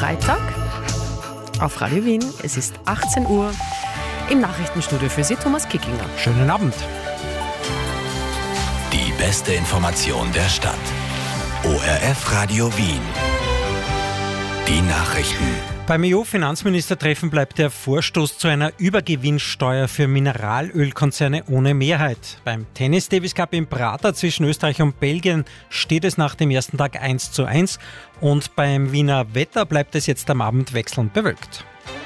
Freitag auf Radio Wien. Es ist 18 Uhr. Im Nachrichtenstudio für Sie Thomas Kickinger. Schönen Abend. Die beste Information der Stadt. ORF Radio Wien. Die Nachrichten. Beim EU-Finanzministertreffen bleibt der Vorstoß zu einer Übergewinnsteuer für Mineralölkonzerne ohne Mehrheit. Beim Tennis Davis Cup in Prater zwischen Österreich und Belgien steht es nach dem ersten Tag 1:1 und beim Wiener Wetter bleibt es jetzt am Abend wechselnd bewölkt.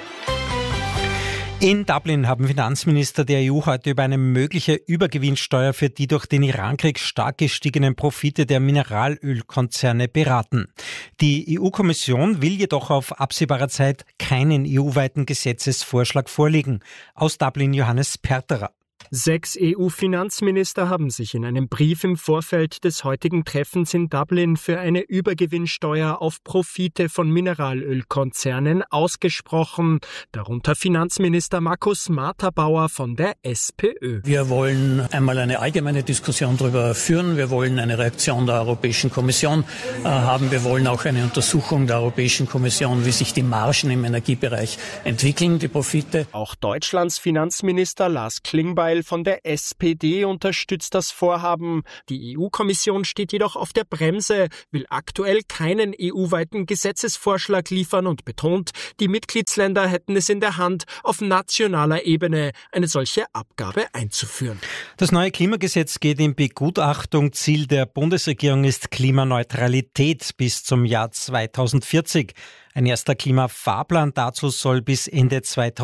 In Dublin haben Finanzminister der EU heute über eine mögliche Übergewinnsteuer für die durch den Irankrieg stark gestiegenen Profite der Mineralölkonzerne beraten. Die EU-Kommission will jedoch auf absehbare Zeit keinen EU-weiten Gesetzesvorschlag vorlegen. Aus Dublin Johannes Perterer. 6 EU-Finanzminister haben sich in einem Brief im Vorfeld des heutigen Treffens in Dublin für eine Übergewinnsteuer auf Profite von Mineralölkonzernen ausgesprochen, darunter Finanzminister Markus Marterbauer von der SPÖ. Wir wollen einmal eine allgemeine Diskussion darüber führen. Wir wollen eine Reaktion der Europäischen Kommission haben. Wir wollen auch eine Untersuchung der Europäischen Kommission, wie sich die Margen im Energiebereich entwickeln, die Profite. Auch Deutschlands Finanzminister Lars Klingbeil von der SPD unterstützt das Vorhaben. Die EU-Kommission steht jedoch auf der Bremse, will aktuell keinen EU-weiten Gesetzesvorschlag liefern und betont, die Mitgliedsländer hätten es in der Hand, auf nationaler Ebene eine solche Abgabe einzuführen. Das neue Klimagesetz geht in Begutachtung. Ziel der Bundesregierung ist Klimaneutralität bis zum Jahr 2040. Ein erster Klimafahrplan dazu soll bis Ende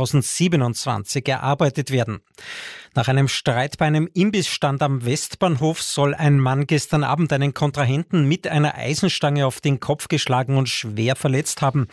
2027 erarbeitet werden. Nach einem Streit bei einem Imbissstand am Westbahnhof soll ein Mann gestern Abend einen Kontrahenten mit einer Eisenstange auf den Kopf geschlagen und schwer verletzt haben.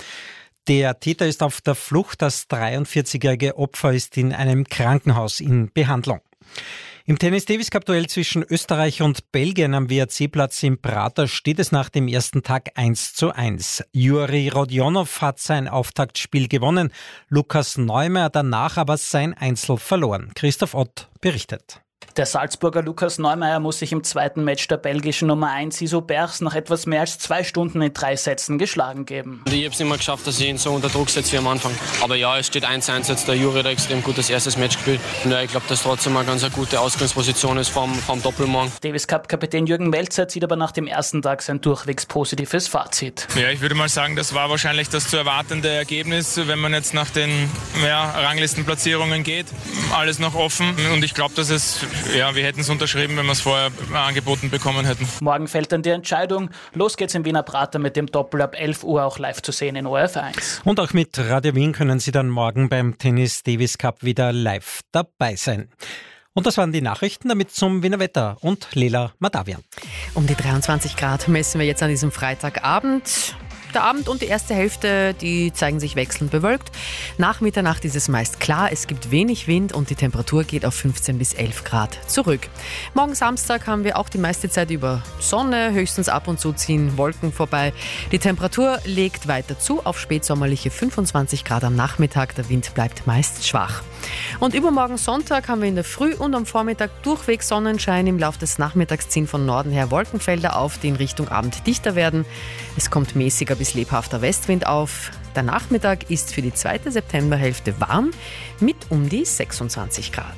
Der Täter ist auf der Flucht. Das 43-jährige Opfer ist in einem Krankenhaus in Behandlung. Im Tennis Davis Cup Duell zwischen Österreich und Belgien am WRC-Platz in Prater steht es nach dem ersten Tag 1:1. Juri Rodionov hat sein Auftaktspiel gewonnen, Lukas Neumeier danach aber sein Einzel verloren. Christoph Ott berichtet. Der Salzburger Lukas Neumeier muss sich im zweiten Match der belgischen Nummer 1 Iso Bergs nach etwas mehr als 2 Stunden in 3 Sätzen geschlagen geben. Ich habe es nicht mehr geschafft, dass ich ihn so unter Druck setze wie am Anfang. Aber ja, es steht 1:1 jetzt. Der Juri hat ein extrem gutes erstes Match gespielt. Und ja, ich glaube, dass trotzdem eine ganz gute Ausgangsposition ist vom Doppelmorgen. Davis Cup-Kapitän Jürgen Melzer zieht aber nach dem ersten Tag sein durchwegs positives Fazit. Ja, ich würde mal sagen, das war wahrscheinlich das zu erwartende Ergebnis, wenn man jetzt nach den Ranglistenplatzierungen geht. Alles noch offen. Und ich glaube, dass wir hätten es unterschrieben, wenn wir es vorher angeboten bekommen hätten. Morgen fällt dann die Entscheidung. Los geht's im Wiener Prater mit dem Doppel ab 11 Uhr auch live zu sehen in ORF1. Und auch mit Radio Wien können Sie dann morgen beim Tennis Davis Cup wieder live dabei sein. Und das waren die Nachrichten, damit zum Wiener Wetter und Lela Madavian. Um die 23 Grad messen wir jetzt an diesem Freitagabend. Der Abend und die erste Hälfte, die zeigen sich wechselnd bewölkt. Nach Mitternacht ist es meist klar, es gibt wenig Wind und die Temperatur geht auf 15 bis 11 Grad zurück. Morgen Samstag haben wir auch die meiste Zeit über Sonne, höchstens ab und zu ziehen Wolken vorbei. Die Temperatur legt weiter zu auf spätsommerliche 25 Grad am Nachmittag, der Wind bleibt meist schwach. Und übermorgen Sonntag haben wir in der Früh und am Vormittag durchwegs Sonnenschein. Im Laufe des Nachmittags ziehen von Norden her Wolkenfelder auf, die in Richtung Abend dichter werden. Es kommt mäßiger bis lebhafter Westwind auf. Der Nachmittag ist für die zweite Septemberhälfte warm mit um die 26 Grad.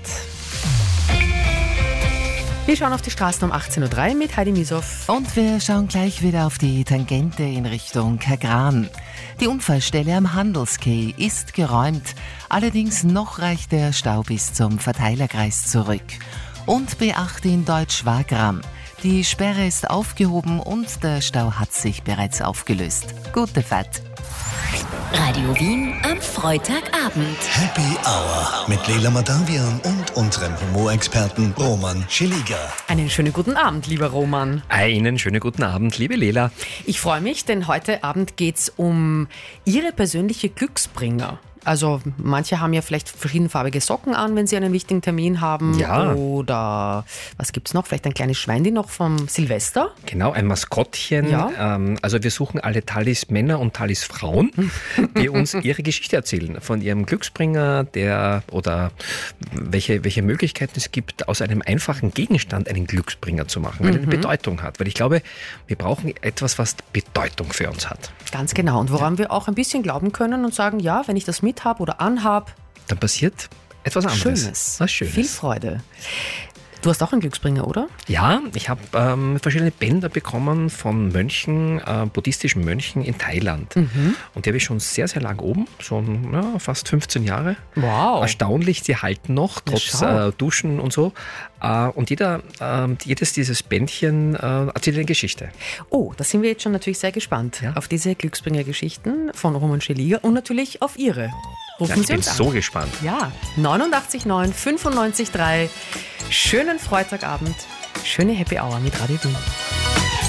Wir schauen auf die Straßen um 18:03 Uhr mit Heidi Misow. Und wir schauen gleich wieder auf die Tangente in Richtung Kagran. Die Unfallstelle am Handelskeh ist geräumt. Allerdings noch reicht der Stau bis zum Verteilerkreis zurück. Und beachte in Deutsch-Wagram. Die Sperre ist aufgehoben und der Stau hat sich bereits aufgelöst. Gute Fahrt. Radio Wien am Freitagabend. Happy Hour mit Lela Madavian und unserem Humorexperten Roman Schilliger. Einen schönen guten Abend, lieber Roman. Einen schönen guten Abend, liebe Lela. Ich freue mich, denn heute Abend geht es um Ihre persönliche Glücksbringer. Also manche haben ja vielleicht verschiedenfarbige Socken an, wenn sie einen wichtigen Termin haben. Ja. Oder was gibt's noch? Vielleicht ein kleines Schweinchen noch vom Silvester? Genau, ein Maskottchen. Ja. Also wir suchen alle Thalys Männer und Thalys Frauen, die uns ihre Geschichte erzählen. Von ihrem Glücksbringer, oder welche Möglichkeiten es gibt, aus einem einfachen Gegenstand einen Glücksbringer zu machen, weil er eine Bedeutung hat. Weil ich glaube, wir brauchen etwas, was Bedeutung für uns hat. Ganz genau. Und woran wir auch ein bisschen glauben können und sagen, ja, wenn ich das mithab oder anhab, Dann passiert etwas anderes. Schönes. Was Schönes. Viel Freude. Du hast auch einen Glücksbringer, oder? Ja, ich habe verschiedene Bänder bekommen von Mönchen, buddhistischen Mönchen in Thailand. Und die habe ich schon sehr, sehr lang oben, schon fast 15 Jahre. Wow. Erstaunlich, sie halten noch, trotz Duschen und so. Und jedes dieses Bändchen erzählt eine Geschichte. Oh, da sind wir jetzt schon natürlich sehr gespannt auf diese Glücksbringer-Geschichten von Roman Scheliger und natürlich auf Ihre. Rufen Ich Sie bin uns an. so gespannt. Ja, 89,9, 95,3. Schönen Freitagabend, schöne Happy Hour mit Radio Wien.